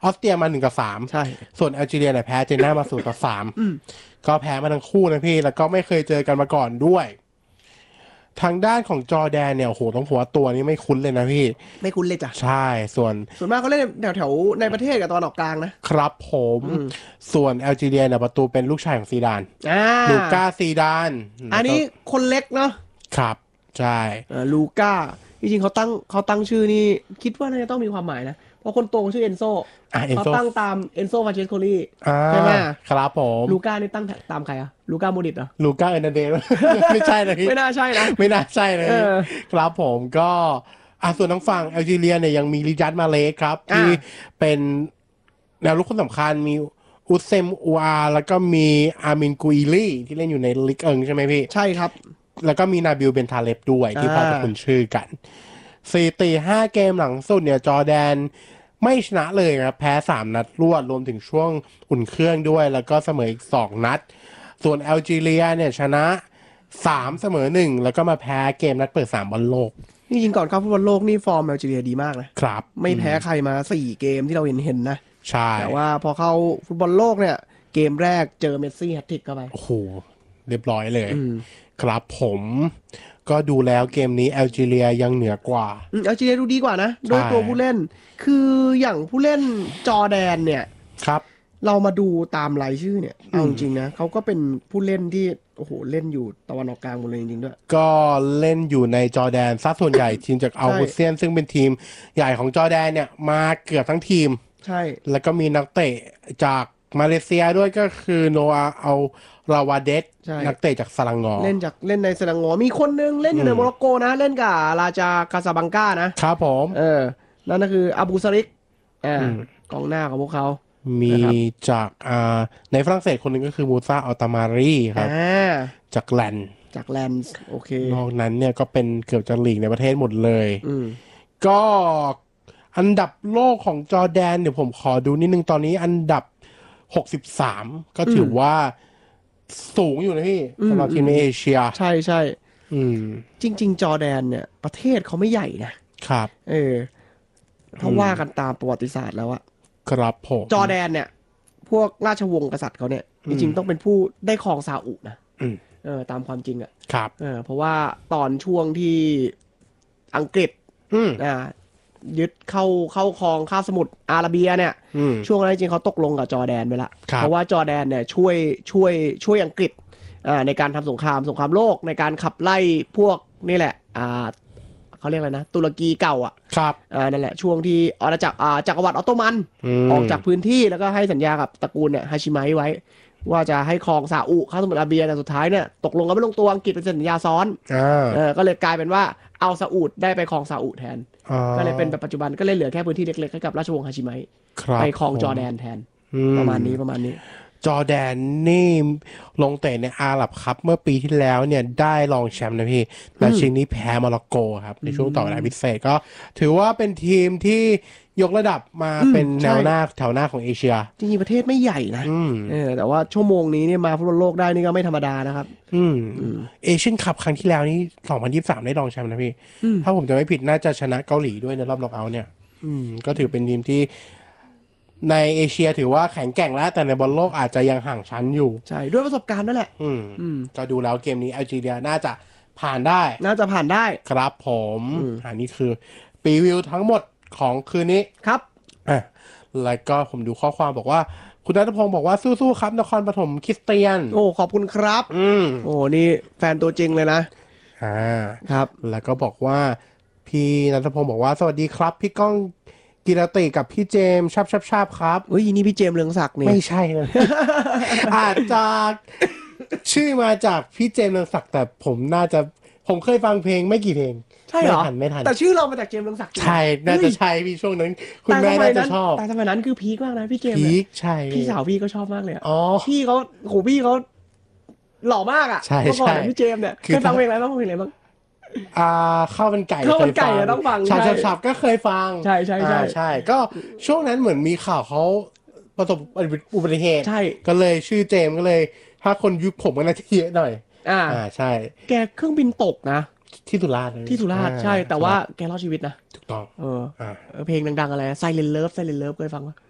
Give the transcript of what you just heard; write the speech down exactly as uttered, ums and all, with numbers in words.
ออสเตรียมาหนึ่งกับสามใช่ส่วนแอลจีเรียเนี่ยแพ้เจน่ามาศูนย์ต่อสามก็แพ้มาทั้งคู่นะพี่แล้วก็ไม่เคยเจอกันมาก่อนด้วยทางด้านของจอร์แดนเนี่ยโอ้โหต้องหัวตัวนี้ไม่คุ้นเลยนะพี่ไม่คุ้นเลยจ้ะใช่ส่วนส่วนมากเขาเล่นแถวแถวในประเทศกับตะวันออกกลางนะครับผมส่วนแอลจีเรียเนี่ยประตูเป็นลูกชายของซีดานลูก้าซีดานอันนี้คนเล็กเนาะครับใช่ลูก้าจริงๆเขาตั้งเขาตั้งชื่อนี่คิดว่าน่าจะต้องมีความหมายนะเพราะคนโตชื่อเอนโซเขาตั้งตามเอนโซฟาเชสโคลีใช่ไหมครับผมลูก้านี่ตั้งตามใครอะลูก้าโมดิตเหรอลูก้าเอเนเดลไม่ใช่เลยไม่น่าใช่นะไม่น่าใช่เลยครับผมก็อ่ะส่วนทางฝั่งแอลจีเรียเนี่ยยังมีริยัตมาเลสครับที่เป็นแนวรุกคนสำคัญมีอุซเซมอูอาแล้วก็มีอามินกุอิลี่ที่เล่นอยู่ในลิกเอิงใช่ไหมพี่ใช่ครับแล้วก็มีนาบิลเบนทาเลฟด้วยที่พอจะคุ้นชื่อกันสี่ตีห้าเกมหลังสุดเนี่ยจอร์แดนไม่ชนะเลยครับแพ้สามนัดรวดรวมถึงช่วงอุ่นเครื่องด้วยแล้วก็เสมออีกสองนัดส่วนแอลจีเรียเนี่ยชนะสามเสมอหนึ่งแล้วก็มาแพ้เกมนัดเปิดสามบอลโลกนี่จริงก่อนเข้าฟุตบอลโลกนี่ฟอร์มแอลจีเรียดีมากนะครับไม่แพ้ใครมาสี่เกมที่เราเห็นเห็นนะใช่แต่ว่าพอเข้าฟุตบอลโลกเนี่ยเกมแรกเจอเมสซี่แฮตทริกเข้าไปโอ้โหเรียบร้อยเลยครับผมก็ดูแล้วเกมนี้แอลจีเรียยังเหนือกว่าแอลจีเรียดูดีกว่านะโดยตัวผู้เล่นคืออย่างผู้เล่นจอร์แดนเนี่ยครับเรามาดูตามรายชื่อเนี่ยเอาจริงๆนะเขาก็เป็นผู้เล่นที่โอ้โหเล่นอยู่ตะวันออกกลางหมดเลยจริงๆด้วยก็เล่นอยู่ในจอร์แดนซะส่วนใหญ่ทีมจากอัลกุเซียนซึ่งเป็นทีมใหญ่ของจอร์แดนเนี่ยมาเกือบทั้งทีมใช่แล้วก็มีนักเตะจากมาเลเซียด้วยก็คือโนอาเอาราวาเดสนักเตะจากซาลังงอเล่นจากเล่นในซาลังงอมีคนนึงเล่นอยู่ในโมร็อกโกนะเล่นกับราชาคาซาบังกานะครับผมเออนั่นก็คืออาบูซาริกอ่ากองหน้าของพวกเขามีจากอ่าในฝรั่งเศสคนหนึ่งก็คือมูซาอัลตามารีครับจากแลนด์จากแลนด์โอเคนอกนั้นเนี่ยก็เป็นเกือบจะลีกในประเทศหมดเลยก็อันดับโลกของจอร์แดนเดี๋ยวผมขอดูนิดนึงตอนนี้อันดับหกสิบสามก็ถือว่าสูงอยู่นะพี่สำหรับทีมในเอเชียใช่ใช่จริงๆจอร์แดนเนี่ยประเทศเขาไม่ใหญ่นะครับเออถ้าว่ากันตามประวัติศาสตร์แล้วอะครับผมจอร์แดนเนี่ยพวกราชวงศ์กษัตริย์เขาเนี่ยจริงๆต้องเป็นผู้ได้ครองซาอุนะเออตามความจริงอะครับเออเพราะว่าตอนช่วงที่อังกฤษอ่ายึดเข้าเข้าครองคาบสมุทรอาระเบียเนี่ยช่วงนั้นจริงเขาตกลงกับจอร์แดนไปละเพราะว่าจอร์แดนเนี่ยช่วยช่วยช่วยอังกฤษอ่าในการทำสงครามสงครามโลกในการขับไล่พวกนี่แหละอ่าเขาเรียกอะไรนะตุรกีเก่าอ่ะครับอ่านั่นแหละช่วงที่อาณาจักรอ่าจักรวรรดิออตโตมันออกจากพื้นที่แล้วก็ให้สัญญากับตระกูลเนี่ยฮาชิไมะไว้ว่าจะให้ครองซาอุคาบสมุทรอาระเบียแต่สุดท้ายเนี่ยตกลงกันไม่ลงตัวอังกฤษเป็นสัญญาซ้อนเออก็เลยกลายเป็นว่าเอาซาอุได้ไปครองซาอุแทนก็เลยเป็นแบบปัจจุบันก็เลยเหลือแค่พื้นที่เล็กๆให้กับราชวงศ์ฮาชิไมะไปครองจอร์แดนแทนประมาณนี้ประมาณนี้จอร์แดนนี่ลงเตะในอาหรับครับเมื่อปีที่แล้วเนี่ยได้รองแชมป์นะพี่แต่ชิงนี้แพ้โมร็อกโกครับในช่วงต่อเวลาพิเศษก็ถือว่าเป็นทีมที่ยกระดับมาเป็นแนวหน้าแถวหน้าของเอเชียจริงๆประเทศไม่ใหญ่นะเออแต่ว่าชั่วโมงนี้เนี่ยมาฟุตบอลโลกได้นี่ก็ไม่ธรรมดานะครับอืมเอเชียนคัพครั้งที่แล้วนี่สองพันยี่สิบสามได้รองแชมป์นะพี่ถ้าผมจะไม่ผิดน่าจะชนะเกาหลีด้วยในรอบน็อกเอาท์เนี่ยอืมก็ถือเป็นทีมที่ในเอเชียถือว่าแข็งแกร่งแล้วแต่ในบอลโลกอาจจะยังห่างชั้นอยู่ใช่ด้วยประสบการณ์นั่นแหละอืมอืมก็ดูแล้วเกมนี้แอลจีเรียน่าจะผ่านได้น่าจะผ่านได้ครับผมอันนี้คือรีวิวทั้งหมดของคืนนี้ครับอ่ะแล้วก็ผมดูข้อความบอกว่าคุณณัฐพงศ์บอกว่าสู้ๆครับนครปฐมคริสเตียนโอ้ขอบคุณครับอืมโอ้นี่แฟนตัวจริงเลยนะอ่าครับแล้วก็บอกว่าพี่ณัฐพงศ์บอกว่าสวัสดีครับพี่ก้องกีรติกับพี่เจมชับชับชับครับเฮ้ยนี่พี่เจมเรืองศักดิ์นี่ไม่ใช่เลย อาจจะชื่อมาจากพี่เจมเรืองศักดิ์แต่ผมน่าจะผมเคยฟังเพลงไม่กี่เพลงใช่เหรอไม่ทันไม่ทันแต่ชื่อเรามาจากเจมเรืองศักดิ์ใช่น่าจะใช่พี่ช่วงนั้นคุณแม่น่าจะชอบแต่สมัยนั้นคือพีคมากนะพี่เจมพีคใช่พี่สาวพี่ก็ชอบมากเลยอ๋อพี่เขาโหพี่เขาหล่อมากอ่ะใช่ใช่พี่เจมเนี่ยเคยฟังเพลงอะไรบ้างเพลงอะไรบ้างอ่าข้าวมันไก่ข้าวมันไก่ต้องฟังชาชับชับก็เคยฟังใช่ใช่ใช่ใช่ก็ช่วงนั้นเหมือนมีข่าวเขาประสบอุบัติเหตุใช่ก็เลยชื่อเจมก็เลยถ้าคนยุคผมก็น่าจะเยอะหน่อยอ่าใช่แกเครื่องบินตกนะที่สุราษฎร์ที่สุราษฎร์ใช่แต่ว่าแกรอดชีวิตนะถูกต้องเออเพลงดังๆอะไร Silent Love Silent Love เคยฟังปะ